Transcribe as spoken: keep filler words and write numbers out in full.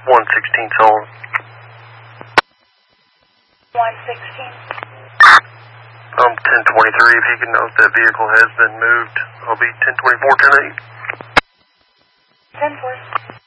one sixteen Solon. one sixteen. Um, ten twenty-three, if you can note that vehicle has been moved. I'll be ten twenty-four, ten eight. ten four.